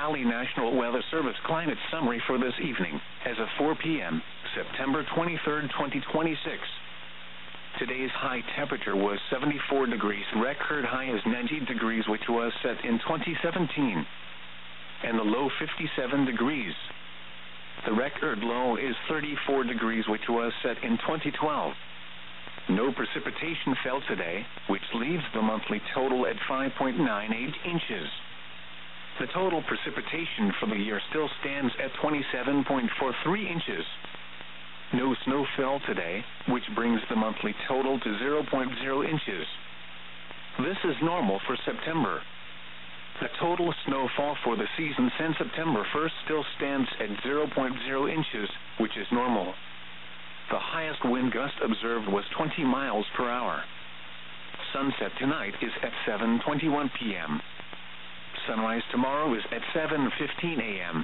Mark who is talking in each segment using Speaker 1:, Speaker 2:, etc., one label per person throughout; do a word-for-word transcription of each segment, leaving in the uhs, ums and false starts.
Speaker 1: Valley National Weather Service climate summary for this evening, as of four p.m., September twenty-third, twenty twenty-six. Today's high temperature was seventy-four degrees. Record high is ninety degrees, which was set in twenty seventeen. And the low fifty-seven degrees. The record low is thirty-four degrees, which was set in twenty twelve. No precipitation fell today, which leaves the monthly total at five point nine eight inches. The total precipitation for the year still stands at twenty-seven point four three inches. No snow fell today, which brings the monthly total to zero point zero inches. This is normal for September. The total snowfall for the season since September first still stands at zero point zero inches, which is normal. The highest wind gust observed was twenty miles per hour. Sunset tonight is at seven twenty-one p.m. Sunrise tomorrow is at seven fifteen a.m.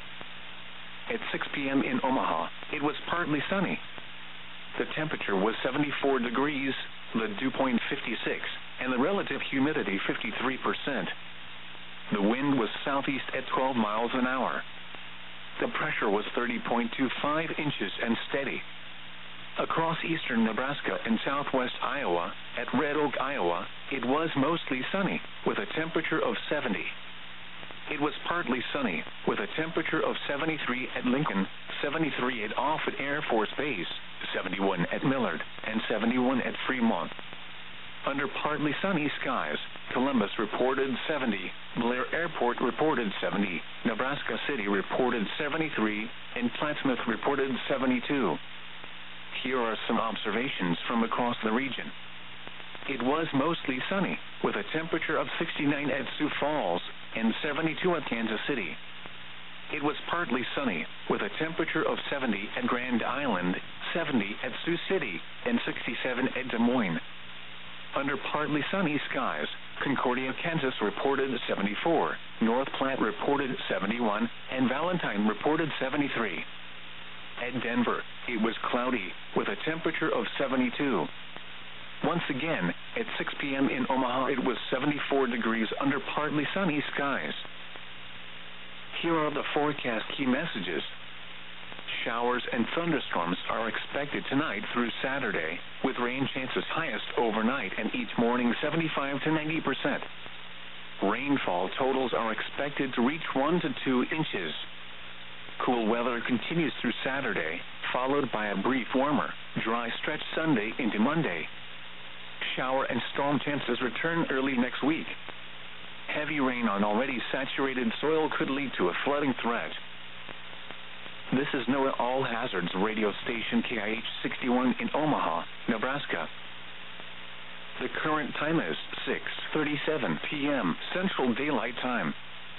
Speaker 1: At six p.m. in Omaha, it was partly sunny. The temperature was seventy-four degrees, the dew point fifty-six, and the relative humidity fifty-three percent. The wind was southeast at twelve miles an hour. The pressure was thirty point two five inches and steady. Across eastern Nebraska and southwest Iowa, at Red Oak, Iowa, it was mostly sunny, with a temperature of seventy. It was partly sunny, with a temperature of seventy-three at Lincoln, seventy-three at Offutt Air Force Base, seventy-one at Millard, and seventy-one at Fremont. Under partly sunny skies, Columbus reported seventy, Blair Airport reported seventy, Nebraska City reported seventy-three, and Plattsmouth reported seventy-two. Here are some observations from across the region. It was mostly sunny, with a temperature of sixty-nine at Sioux Falls and seventy-two at Kansas City. It was partly sunny, with a temperature of seventy at Grand Island, seventy at Sioux City, and sixty-seven at Des Moines. Under partly sunny skies, Concordia, Kansas reported seventy-four, North Platte reported seventy-one, and Valentine reported seventy-three. At Denver, it was cloudy, with a temperature of seventy-two. Once again, at six p.m. in Omaha, it was seventy-four degrees under partly sunny skies. Here are the forecast key messages. Showers and thunderstorms are expected tonight through Saturday, with rain chances highest overnight and each morning seventy-five to ninety percent. Rainfall totals are expected to reach one to two inches. Cool weather continues through Saturday, followed by a brief warmer, dry stretch Sunday into Monday. Shower and storm chances return early next week. Heavy rain on already saturated soil could lead to a flooding threat. This is NOAA All Hazards radio station K I H sixty-one in Omaha, Nebraska. The current time is six thirty-seven p.m. Central Daylight Time.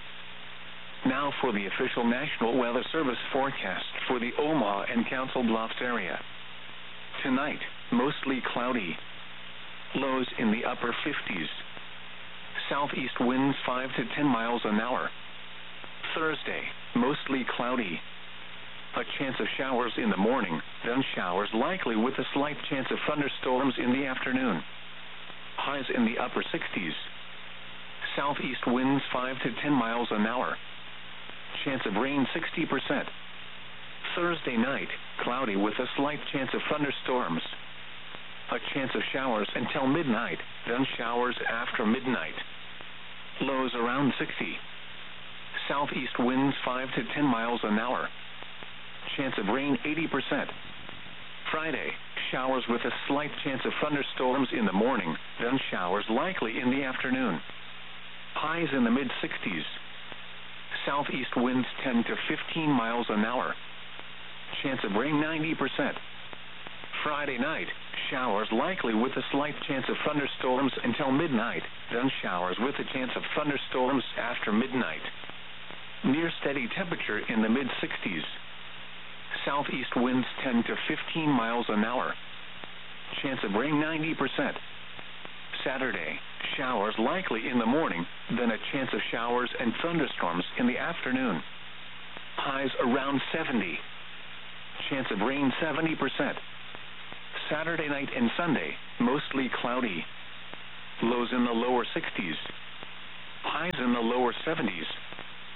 Speaker 1: Now for the official National Weather Service forecast for the Omaha and Council Bluffs area. Tonight, mostly cloudy. Lows in the upper fifties. Southeast winds five to ten miles an hour. Thursday, mostly cloudy. A chance of showers in the morning, then showers likely with a slight chance of thunderstorms in the afternoon. Highs in the upper sixties. Southeast winds five to ten miles an hour. Chance of rain sixty percent. Thursday night, cloudy with a slight chance of thunderstorms. A chance of showers until midnight, then showers after midnight. Lows around sixty. Southeast winds five to ten miles an hour. Chance of rain eighty percent. Friday, showers with a slight chance of thunderstorms in the morning, then showers likely in the afternoon. Highs in the mid sixties. Southeast winds ten to fifteen miles an hour. Chance of rain ninety percent. Friday night, showers likely with a slight chance of thunderstorms until midnight, then showers with a chance of thunderstorms after midnight. Near steady temperature in the mid sixties. Southeast winds ten to fifteen miles an hour. Chance of rain ninety percent. Saturday, showers likely in the morning, then a chance of showers and thunderstorms in the afternoon. Highs around seventy. Chance of rain seventy percent. Saturday night and Sunday, mostly cloudy. Lows in the lower sixties. Highs in the lower seventies.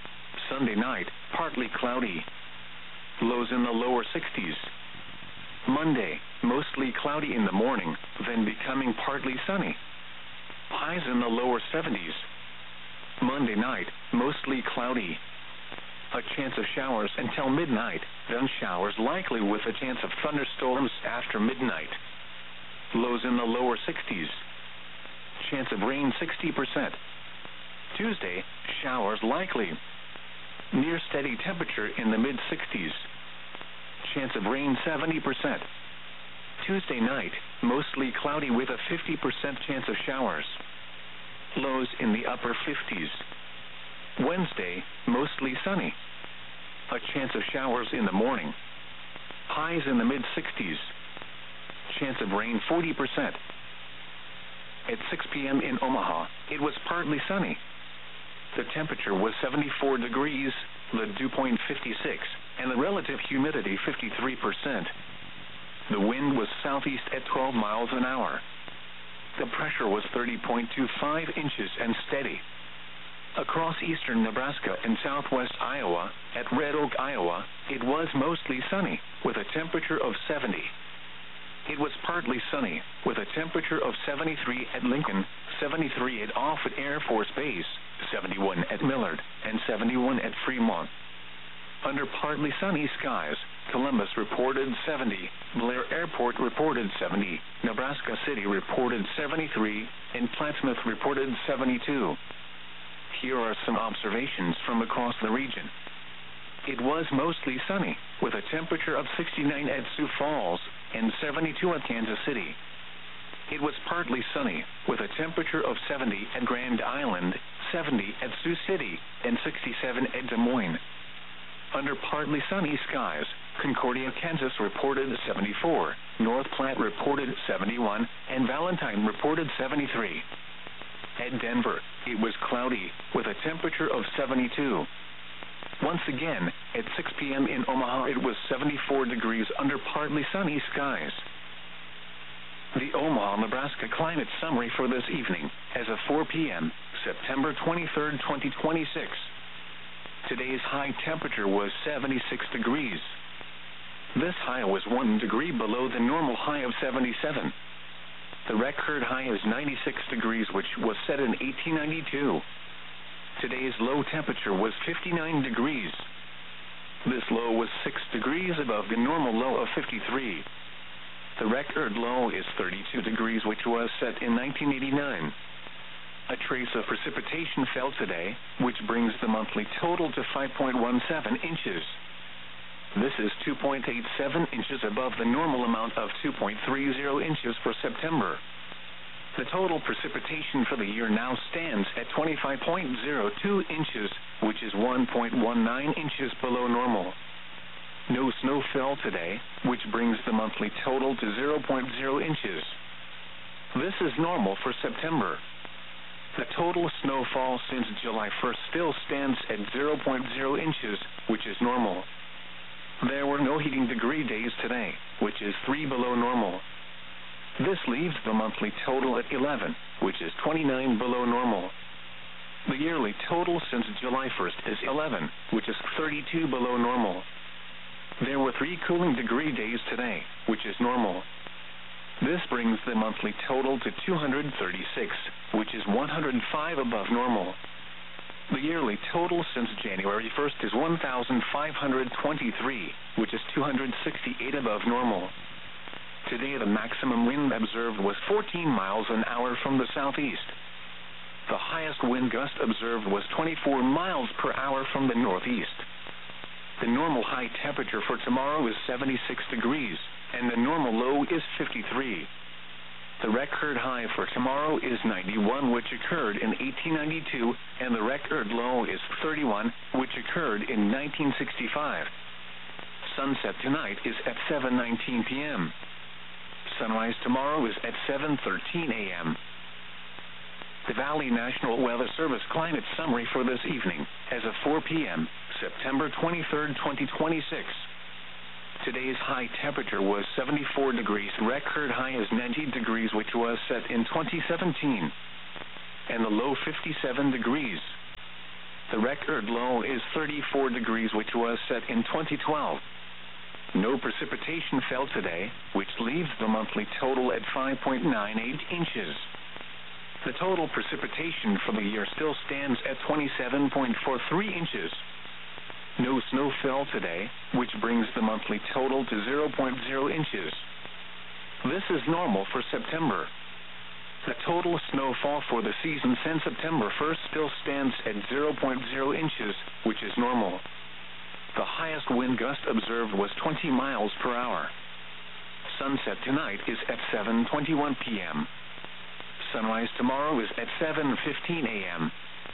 Speaker 1: Sunday night, partly cloudy. Lows in the lower sixties. Monday, mostly cloudy in the morning, then becoming partly sunny. Highs in the lower seventies. Monday night, mostly cloudy. A chance of showers until midnight, then showers likely with a chance of thunderstorms after midnight. Lows in the lower sixties. Chance of rain sixty percent. Tuesday, showers likely. Near steady temperature in the mid sixties. Chance of rain seventy percent. Tuesday night, mostly cloudy with a fifty percent chance of showers. Lows in the upper fifties. Wednesday, mostly sunny. A chance of showers in the morning. Highs in the mid sixties. Chance of rain forty percent. At six p.m. in Omaha, it was partly sunny. The temperature was seventy-four degrees, the dew point fifty-six, and the relative humidity fifty-three percent. The wind was southeast at twelve miles an hour. The pressure was thirty point two five inches and steady. Across eastern Nebraska and southwest Iowa, at Red Oak, Iowa, it was mostly sunny, with a temperature of seventy. It was partly sunny, with a temperature of seventy-three at Lincoln, seventy-three at Offutt Air Force Base, seventy-one at Millard, and seventy-one at Fremont. Under partly sunny skies, Columbus reported seventy, Blair Airport reported seventy, Nebraska City reported seventy-three, and Plattsmouth reported seventy-two. Here are some observations from across the region. It was mostly sunny, with a temperature of sixty-nine at Sioux Falls and seventy-two at Kansas City. It was partly sunny, with a temperature of seventy at Grand Island, seventy at Sioux City, and sixty-seven at Des Moines. Under partly sunny skies, Concordia, Kansas reported seventy-four, North Platte reported seventy-one, and Valentine reported seventy-three. At Denver, it was cloudy, with a temperature of seventy-two. Once again, at six p.m. in Omaha, it was seventy-four degrees under partly sunny skies. The Omaha, Nebraska climate summary for this evening, as of four p.m., September twenty-third, twenty twenty-six. Today's high temperature was seventy-six degrees. This high was one degree below the normal high of seventy-seven. The record high is ninety-six degrees, which was set in eighteen ninety-two. Today's low temperature was fifty-nine degrees. This low was six degrees above the normal low of fifty-three. The record low is thirty-two degrees, which was set in nineteen eighty-nine. A trace of precipitation fell today, which brings the monthly total to five point one seven inches. This is two point eight seven inches above the normal amount of two point three zero inches for September. The total precipitation for the year now stands at twenty-five point zero two inches, which is one point one nine inches below normal. No snow fell today, which brings the monthly total to zero point zero inches. This is normal for September. The total snowfall since July first still stands at zero point zero inches, which is normal. There were no heating degree days today, which is three below normal. This leaves the monthly total at eleven, which is twenty-nine below normal. The yearly total since July first is eleven, which is thirty-two below normal. There were three cooling degree days today, which is normal. This brings the monthly total to two hundred thirty-six, which is one hundred five above normal. The yearly total since January first is one thousand five hundred twenty-three, which is two hundred sixty-eight above normal. Today, the maximum wind observed was fourteen miles an hour from the southeast. The highest wind gust observed was twenty-four miles per hour from the northeast. The normal high temperature for tomorrow is seventy-six degrees, and the normal low is fifty-three. The record high for tomorrow is ninety-one, which occurred in eighteen ninety-two, and the record low is thirty-one, which occurred in nineteen sixty-five. Sunset tonight is at seven nineteen p.m. Sunrise tomorrow is at seven thirteen a.m. The Valley National Weather Service climate summary for this evening, as of four p.m., September twenty-third, twenty twenty-six. Today's high temperature was seventy-four degrees. Record high is ninety degrees, which was set in twenty seventeen. And the low fifty-seven degrees. The record record low is thirty-four degrees, which was set in twenty twelve. No precipitation fell today, which leaves the monthly total at five point nine eight inches. The total precipitation for the year still stands at twenty-seven point four three inches. No snow fell today, which brings the monthly total to zero point zero inches. This is normal for September. The total snowfall for the season since September first still stands at zero point zero inches, which is normal. The highest wind gust observed was twenty miles per hour. Sunset tonight is at seven twenty-one p m Sunrise tomorrow is at seven fifteen a m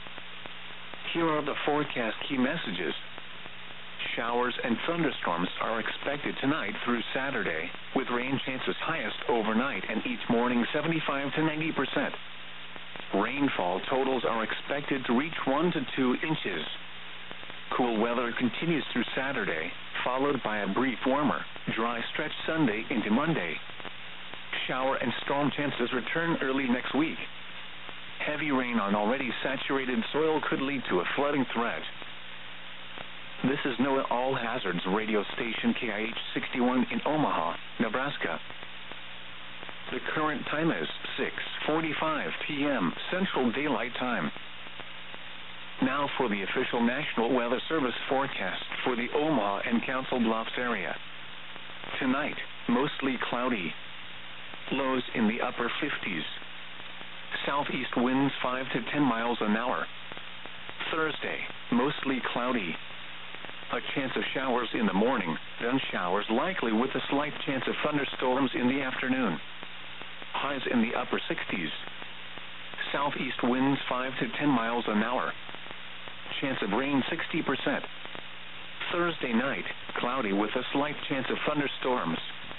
Speaker 1: Here are the forecast key messages. Showers and thunderstorms are expected tonight through Saturday, with rain chances highest overnight and each morning seventy-five to ninety percent. Rainfall totals are expected to reach one to two inches. Cool weather continues through Saturday, followed by a brief warmer, dry stretch Sunday into Monday. Shower and storm chances return early next week. Heavy rain on already saturated soil could lead to a flooding threat. This is NOAA All Hazards radio station K I H sixty-one in Omaha, Nebraska. The current time is six forty-five p m Central Daylight Time. Now for the official National Weather Service forecast for the Omaha and Council Bluffs area. Tonight, mostly cloudy. Lows in the upper fifties. Southeast winds five to ten miles an hour. Thursday, mostly cloudy. A chance of showers in the morning, then showers likely with a slight chance of thunderstorms in the afternoon. Highs in the upper sixties. Southeast winds five to ten miles an hour. Chance of rain sixty percent. Thursday night, cloudy with a slight chance of thunderstorms.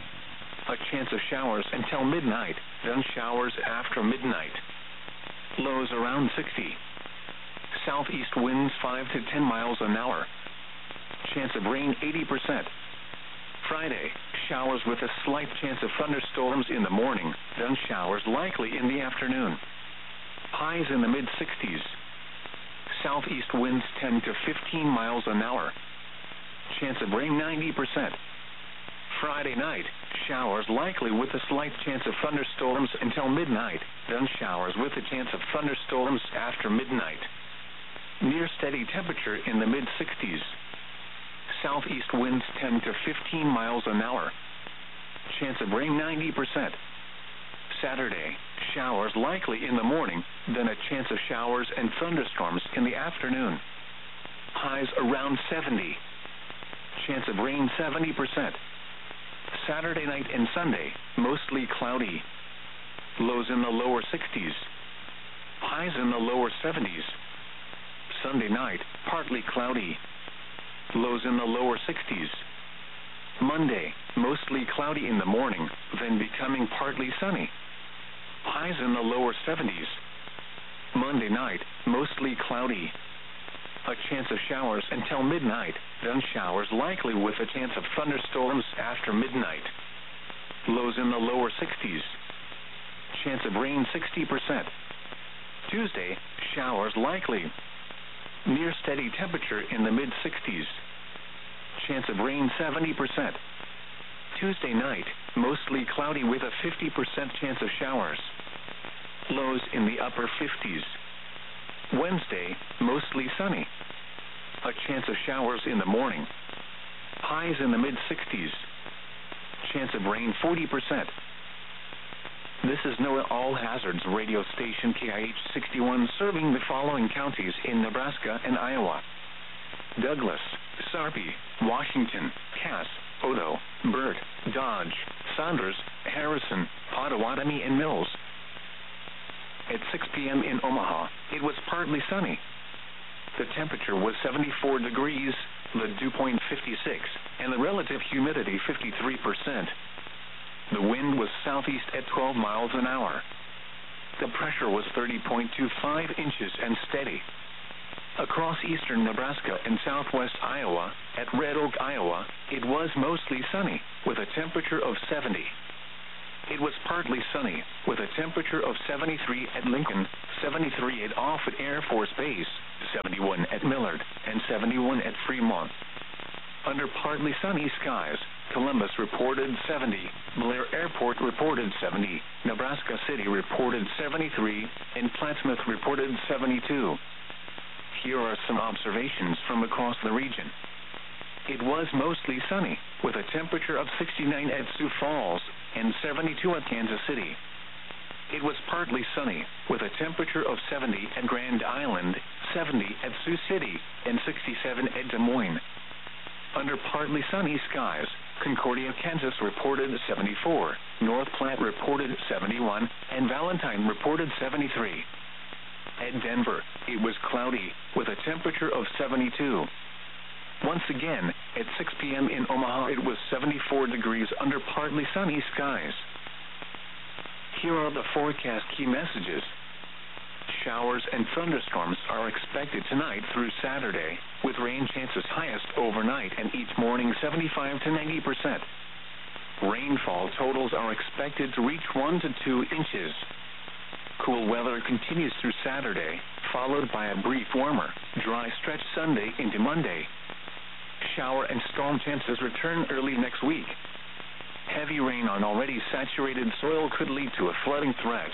Speaker 1: A chance of showers until midnight, then showers after midnight. Lows around sixty. Southeast winds five to ten miles an hour. Chance of rain eighty percent. Friday, showers with a slight chance of thunderstorms in the morning, then showers likely in the afternoon. Highs in the mid sixties. Southeast winds ten to fifteen miles an hour. Chance of rain ninety percent. Friday night, showers likely with a slight chance of thunderstorms until midnight, then showers with a chance of thunderstorms after midnight. Near steady temperature in the mid sixties. Southeast winds ten to fifteen miles an hour. Chance of rain ninety percent. Saturday, showers likely in the morning, then a chance of showers and thunderstorms in the afternoon. Highs around seventy. Chance of rain seventy percent. Saturday night and Sunday, mostly cloudy. Lows in the lower sixties. Highs in the lower seventies. Sunday night, partly cloudy. Lows in the lower sixties. Monday, mostly cloudy in the morning, then becoming partly sunny. Highs in the lower seventies. Monday night, mostly cloudy. A chance of showers until midnight, then showers likely with a chance of thunderstorms after midnight. Lows in the lower sixties. Chance of rain sixty percent. Tuesday, showers likely. Near steady temperature in the mid sixties. Chance of rain seventy percent. Tuesday night, mostly cloudy with a fifty percent chance of showers. Lows in the upper fifties. Wednesday, mostly sunny. A chance of showers in the morning. Highs in the mid sixties. Chance of rain forty percent. This is NOAA All Hazards radio station K I H sixty-one, serving the following counties in Nebraska and Iowa: Douglas, Sarpy, Washington, Cass, Odo, Burt, Dodge, Saunders, Harrison, Potawatomi, and Mills. At six p m in Omaha, it was partly sunny. The temperature was seventy-four degrees, the dew point fifty-six, and the relative humidity fifty-three percent. The wind was southeast at twelve miles an hour. The pressure was thirty point two five inches and steady. Across eastern Nebraska and southwest Iowa, at Red Oak, Iowa, it was mostly sunny, with a temperature of seventy. It was partly sunny, with a temperature of seventy-three at Lincoln, seventy-three at Offutt Air Force Base, seventy-one at at Millard and seventy-one at Fremont. Under partly sunny skies, Columbus reported seventy, Blair Airport reported seventy, Nebraska City reported seventy-three, and Plattsmouth reported seventy-two. Here are some observations from across the region. It was mostly sunny, with a temperature of sixty-nine at Sioux Falls and seventy-two at Kansas City. It was partly sunny, with a temperature of seventy at Grand Island, seventy at Sioux City, and sixty-seven at Des Moines. Under partly sunny skies, Concordia, Kansas reported seventy-four, North Platte reported seventy-one, and Valentine reported seventy-three. At Denver, it was cloudy, with a temperature of seventy-two. Once again, at six p.m. in Omaha, it was seventy-four degrees under partly sunny skies. Here are the forecast key messages. Showers and thunderstorms are expected tonight through Saturday, with rain chances highest overnight and each morning seventy-five to ninety percent. Rainfall totals are expected to reach one to two inches. Cool weather continues through Saturday, followed by a brief warmer, dry stretch Sunday into Monday. Shower and storm chances return early next week. Heavy rain on already saturated soil could lead to a flooding threat.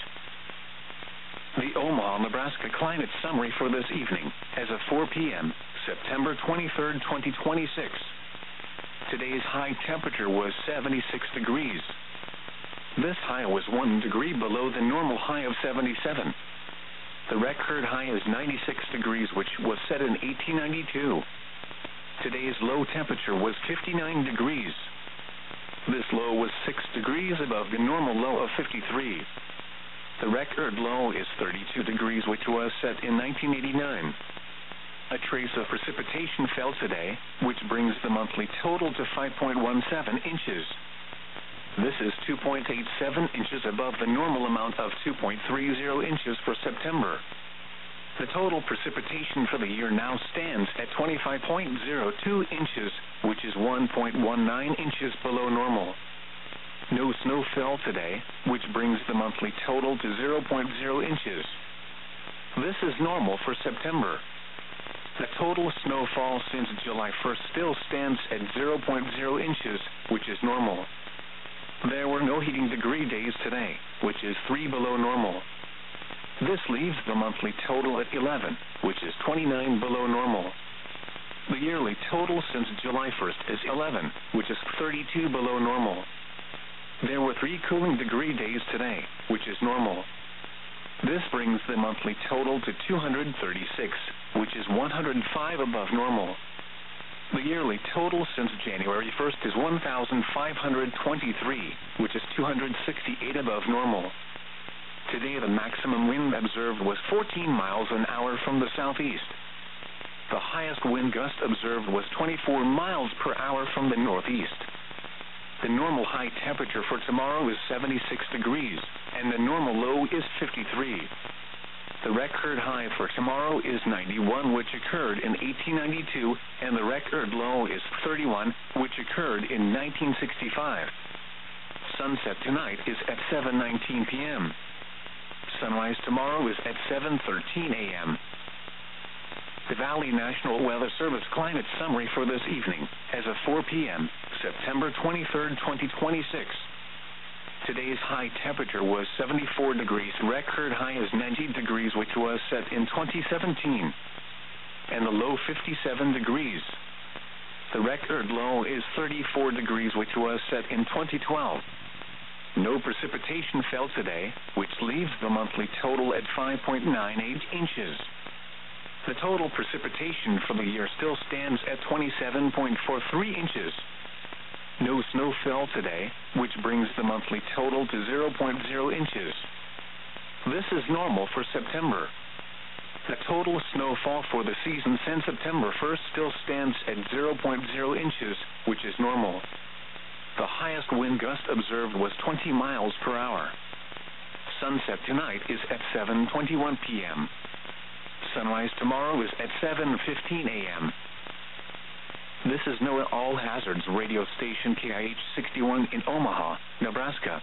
Speaker 1: The Omaha, Nebraska climate summary for this evening, as of four p.m., September twenty-third, twenty twenty-six. Today's high temperature was seventy-six degrees. This high was one degree below the normal high of seventy-seven. The record high is ninety-six degrees, which was set in eighteen ninety-two. Today's low temperature was fifty-nine degrees. This low was six degrees above the normal low of fifty-three. The record low is thirty-two degrees, which was set in nineteen eighty-nine. A trace of precipitation fell today, which brings the monthly total to five point one seven inches. This is two point eight seven inches above the normal amount of two point three zero inches for September. The total precipitation for the year now stands at twenty-five point zero two inches, which is one point one nine inches below normal. No snow fell today, which brings the monthly total to zero point zero inches. This is normal for September. The total snowfall since July first still stands at zero point zero inches, which is normal. There were no heating degree days today, which is three below normal. This leaves the monthly total at eleven, which is twenty-nine below normal. The yearly total since July first is eleven, which is thirty-two below normal. There were three cooling degree days today, which is normal. This brings the monthly total to two hundred thirty-six, which is one hundred five above normal. The yearly total since January first is one thousand five hundred twenty-three, which is two hundred sixty-eight above normal. Today, the maximum wind observed was fourteen miles an hour from the southeast. The highest wind gust observed was twenty-four miles per hour from the northeast. The normal high temperature for tomorrow is seventy-six degrees, and the normal low is fifty-three. The record high for tomorrow is ninety-one, which occurred in eighteen ninety-two, and the record low is thirty-one, which occurred in nineteen sixty-five. Sunset tonight is at seven nineteen p.m. Sunrise tomorrow is at seven thirteen a.m. The Valley National Weather Service climate summary for this evening, as of four p.m., September twenty-third, twenty twenty-six. Today's high temperature was seventy-four degrees. Record high is ninety degrees, which was set in twenty seventeen, and the low fifty-seven degrees. The record low is thirty-four degrees, which was set in twenty twelve. No precipitation fell today, which leaves the monthly total at five point nine eight inches. The total precipitation for the year still stands at twenty-seven point four three inches. No snow fell today, which brings the monthly total to zero point zero inches. This is normal for September. The total snowfall for the season since September first still stands at zero point zero inches, which is normal. The highest wind gust observed was twenty miles per hour. Sunset tonight is at seven twenty-one p.m. Sunrise tomorrow is at seven fifteen a.m. This is NOAA All Hazards radio station K I H sixty-one in Omaha, Nebraska.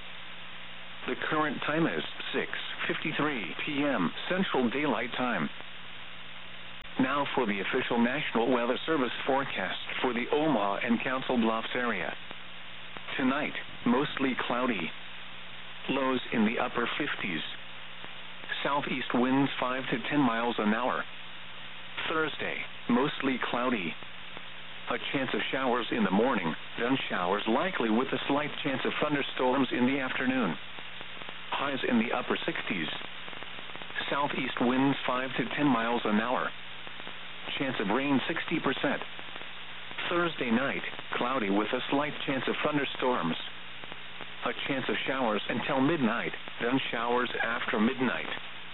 Speaker 1: The current time is six fifty-three p.m. Central Daylight Time. Now Now for the official National Weather Service forecast for the Omaha and Council Bluffs area. Tonight, mostly cloudy. Lows in the upper fifties. Southeast winds five to ten miles an hour. Thursday, mostly cloudy. A chance of showers in the morning, then showers likely with a slight chance of thunderstorms in the afternoon. Highs in the upper sixties. Southeast winds five to ten miles an hour. Chance of rain sixty percent. Thursday night, cloudy with a slight chance of thunderstorms. A chance of showers until midnight, then showers after midnight.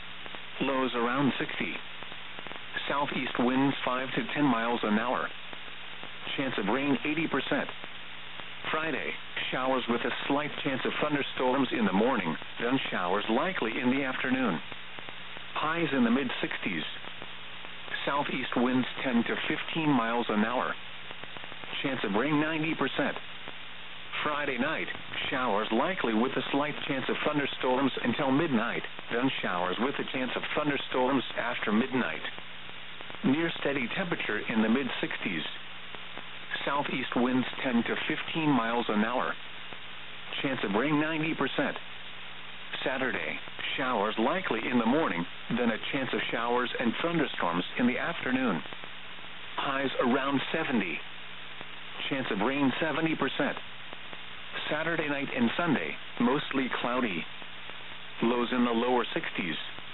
Speaker 1: Lows around sixty. Southeast winds five to ten miles an hour. Chance of rain eighty percent. Friday, showers with a slight chance of thunderstorms in the morning, then showers likely in the afternoon. Highs in the mid-sixties. Southeast winds ten to fifteen miles an hour. Chance of rain ninety percent. Friday night, showers likely with a slight chance of thunderstorms until midnight, then showers with a chance of thunderstorms after midnight. Near steady temperature in the mid-sixties. Southeast winds ten to fifteen miles an hour. Chance of rain ninety percent. Saturday, showers likely in the morning, then a chance of showers and thunderstorms in the afternoon. Highs around seventy. Chance of rain seventy percent. Saturday night and Sunday, mostly cloudy. Lows in the lower sixties.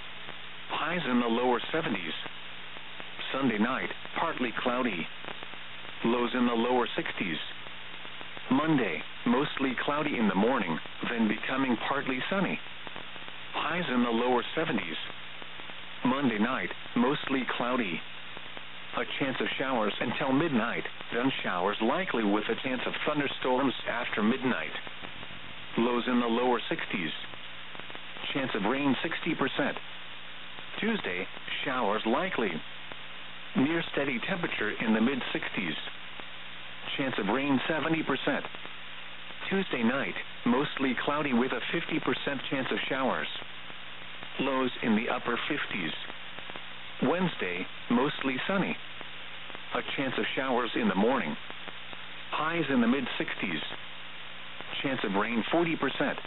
Speaker 1: Highs in the lower seventies. Sunday night, partly cloudy. Lows in the lower sixties. Monday, mostly cloudy in the morning, then becoming partly sunny. Highs in the lower seventies. Monday night, mostly cloudy. A chance of showers until midnight, then showers likely with a chance of thunderstorms after midnight. Lows in the lower sixties. Chance of rain sixty percent. Tuesday, showers likely. Near steady temperature in the mid-sixties. Chance of rain seventy percent. Tuesday night, mostly cloudy with a fifty percent chance of showers. Lows in the upper fifties. Wednesday, mostly sunny. A chance of showers in the morning. Highs in the mid-sixties. Chance of rain forty percent.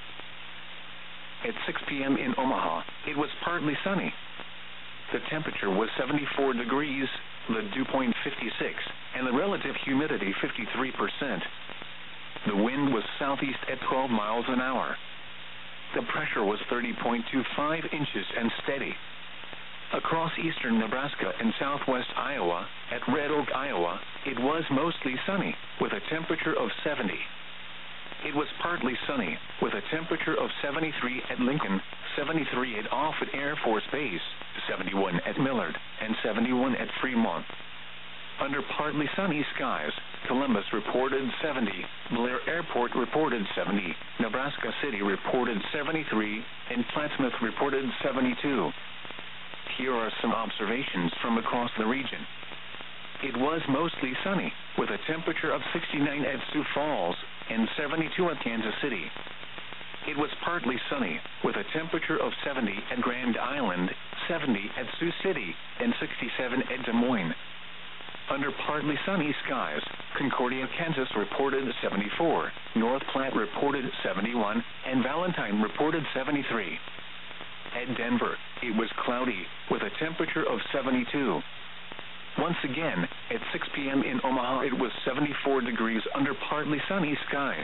Speaker 1: At six p.m. in Omaha, it was partly sunny. The temperature was seventy-four degrees, the dew point fifty-six, and the relative humidity fifty-three percent. The wind was southeast at twelve miles an hour. The pressure was thirty point two five inches and steady. Across eastern Nebraska and southwest Iowa, at Red Oak, Iowa, it was mostly sunny, with a temperature of seventy. It was partly sunny, with a temperature of seventy-three at Lincoln, seventy-three at Offutt Air Force Base, seventy-one at Millard, and seventy-one at Fremont. Under partly sunny skies, Columbus reported seventy, Blair Airport reported seventy, Nebraska City reported seventy-three, and Plattsmouth reported seventy-two. Here are some observations from across the region. It was mostly sunny, with a temperature of sixty-nine at Sioux Falls and seventy-two at Kansas City. It was partly sunny, with a temperature of seventy at Grand Island, seventy at Sioux City, and sixty-seven at Des Moines. Under partly sunny skies, Concordia, Kansas reported seventy-four, North Platte reported seventy-one, and Valentine reported seventy-three. At Denver, it was cloudy, with a temperature of seventy-two. Once again, at six p.m. in Omaha, it was seventy-four degrees under partly sunny skies.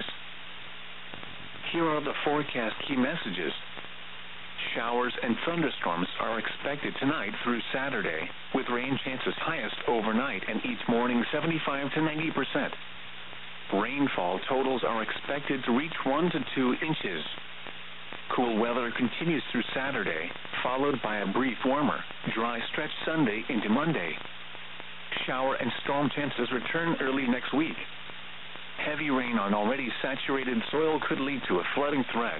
Speaker 1: Here are the forecast key messages. Showers and thunderstorms are expected tonight through Saturday, with rain chances highest overnight and each morning seventy-five to ninety percent. Rainfall totals are expected to reach one to two inches. Cool weather continues through Saturday, followed by a brief warmer, dry stretch Sunday into Monday. Shower and storm chances return early next week. Heavy rain on already saturated soil could lead to a flooding threat.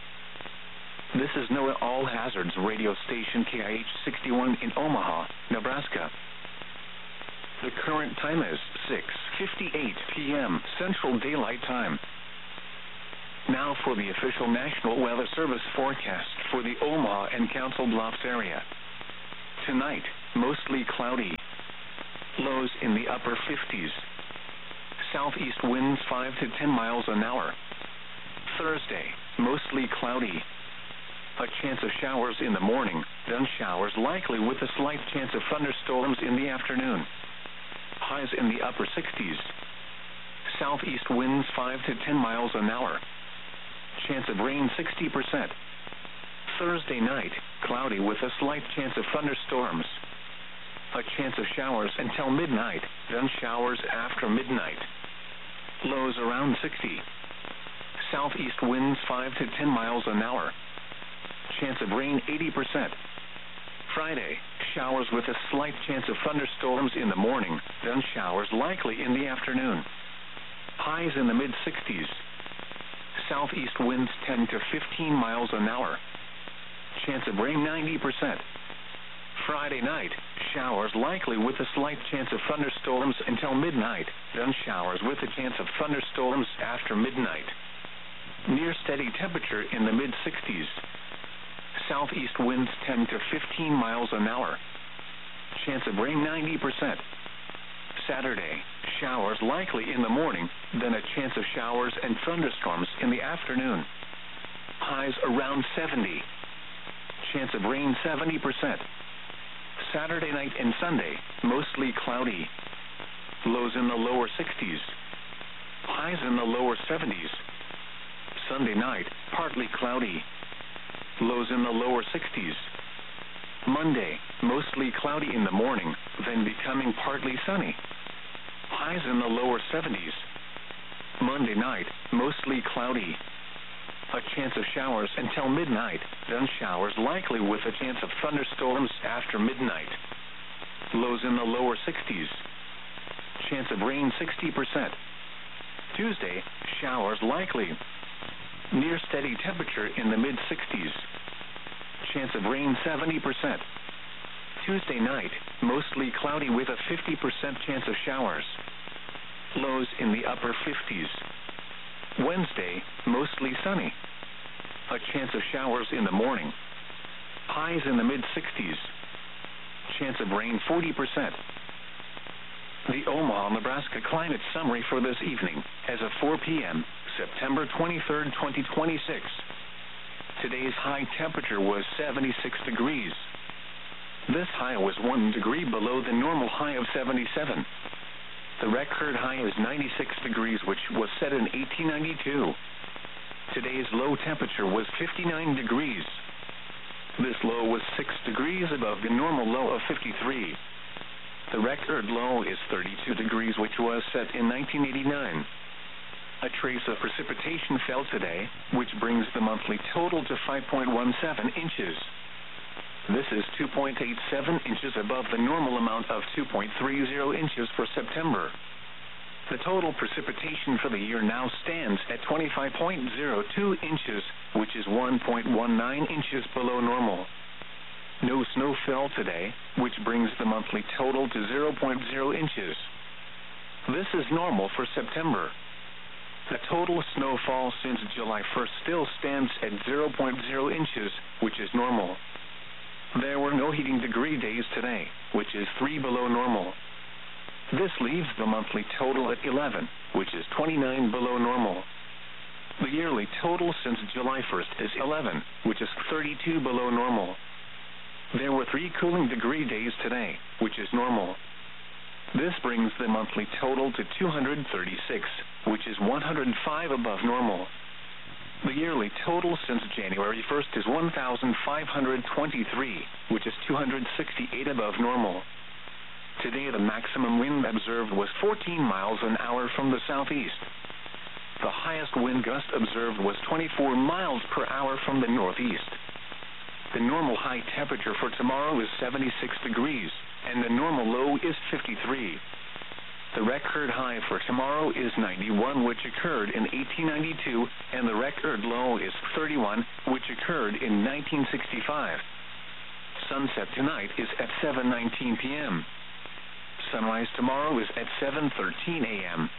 Speaker 1: This is NOAA All Hazards radio station K I H sixty-one in Omaha, Nebraska. The current time is six fifty-eight p.m. Central Daylight Time. Now for the official National Weather Service forecast for the Omaha and Council Bluffs area. Tonight, mostly cloudy. Lows in the upper fifties. Southeast winds five to ten miles an hour. Thursday, mostly cloudy. A chance of showers in the morning, then showers likely with a slight chance of thunderstorms in the afternoon. Highs in the upper sixties. Southeast winds five to ten miles an hour. Chance of rain sixty percent. Thursday night, cloudy with a slight chance of thunderstorms. A chance of showers until midnight, then showers after midnight. Lows around sixty. Southeast winds five to ten miles an hour. Chance of rain eighty percent. Friday, showers with a slight chance of thunderstorms in the morning, then showers likely in the afternoon. Highs in the mid-sixties. Southeast winds ten to fifteen miles an hour. Chance of rain ninety percent. Friday night, showers likely with a slight chance of thunderstorms until midnight, then showers with a chance of thunderstorms after midnight. Near steady temperature in the mid-sixties. Southeast winds ten to fifteen miles an hour. Chance of rain ninety percent. Saturday, showers likely in the morning, then a chance of showers and thunderstorms in the afternoon. Highs around seventy. Chance of rain seventy percent. Saturday night and Sunday, mostly cloudy. Lows in the lower sixties. Highs in the lower seventies. Sunday night, partly cloudy. Lows in the lower sixties. Monday, mostly cloudy in the morning, then becoming partly sunny. Highs in the lower seventies. Monday night, mostly cloudy. A chance of showers until midnight, then showers likely with a chance of thunderstorms after midnight. Lows in the lower sixties. Chance of rain sixty percent. Tuesday, showers likely. Near steady temperature in the mid-sixties. Chance of rain seventy percent. Tuesday night, mostly cloudy with a fifty percent chance of showers. Lows in the upper fifties. Wednesday, mostly sunny. A chance of showers in the morning. Highs in the mid-sixties. Chance of rain forty percent. The Omaha, Nebraska climate summary for this evening, as of four p.m., September twenty-third, twenty twenty-six. Today's high temperature was seventy-six degrees. This high was one degree below the normal high of seventy-seven. The record high is ninety-six degrees, which was set in eighteen ninety-two. Today's low temperature was fifty-nine degrees. This low was six degrees above the normal low of fifty-three. The record low is thirty-two degrees, which was set in nineteen eighty-nine. A trace of precipitation fell today, which brings the monthly total to five point one seven inches. This is two point eight seven inches above the normal amount of two point three zero inches for September. The total precipitation for the year now stands at twenty-five point zero two inches, which is one point one nine inches below normal. No snow fell today, which brings the monthly total to zero point zero inches. This is normal for September. The total snowfall since July first still stands at zero point zero inches, which is normal. There were no heating degree days today, which is three below normal. This leaves the monthly total at eleven, which is twenty-nine below normal. The yearly total since July first is eleven, which is thirty-two below normal. There were three cooling degree days today, which is normal. This brings the monthly total to two hundred thirty-six, which is one hundred five above normal. The yearly total since January first is one thousand five hundred twenty-three, which is two hundred sixty-eight above normal. Today the maximum wind observed was fourteen miles an hour from the southeast. The highest wind gust observed was twenty-four miles per hour from the northeast. The normal high temperature for tomorrow is seventy-six degrees, and the normal low is fifty-three. The record high for tomorrow is ninety-one, which occurred in eighteen ninety-two, and the record low is thirty-one, which occurred in nineteen sixty-five. Sunset tonight is at seven nineteen p.m. Sunrise tomorrow is at seven thirteen a.m.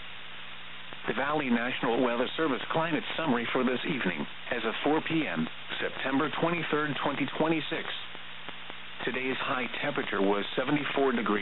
Speaker 1: The Valley National Weather Service climate summary for this evening, as of four p.m., September twenty-third, twenty twenty-six. Today's high temperature was seventy-four degrees.